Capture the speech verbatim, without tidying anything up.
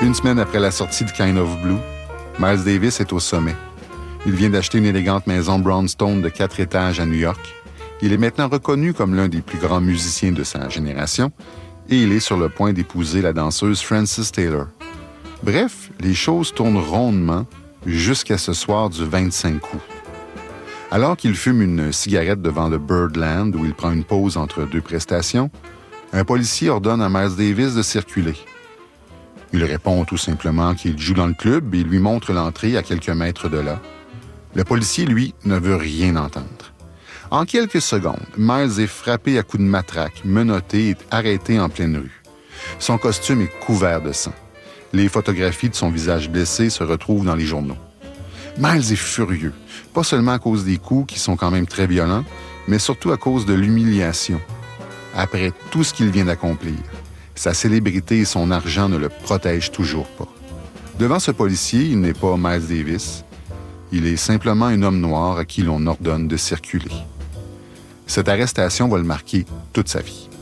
Une semaine après la sortie de Kind of Blue, Miles Davis est au sommet. Il vient d'acheter une élégante maison brownstone de quatre étages à New York. Il est maintenant reconnu comme l'un des plus grands musiciens de sa génération et il est sur le point d'épouser la danseuse Frances Taylor. Bref, les choses tournent rondement jusqu'à ce soir du vingt-cinq août. Alors qu'il fume une cigarette devant le Birdland où il prend une pause entre deux prestations, un policier ordonne à Miles Davis de circuler. Il répond tout simplement qu'il joue dans le club et lui montre l'entrée à quelques mètres de là. Le policier, lui, ne veut rien entendre. En quelques secondes, Miles est frappé à coups de matraque, menotté et arrêté en pleine rue. Son costume est couvert de sang. Les photographies de son visage blessé se retrouvent dans les journaux. Miles est furieux, pas seulement à cause des coups qui sont quand même très violents, mais surtout à cause de l'humiliation. Après tout ce qu'il vient d'accomplir, sa célébrité et son argent ne le protègent toujours pas. Devant ce policier, il n'est pas Miles Davis. Il est simplement un homme noir à qui l'on ordonne de circuler. Cette arrestation va le marquer toute sa vie.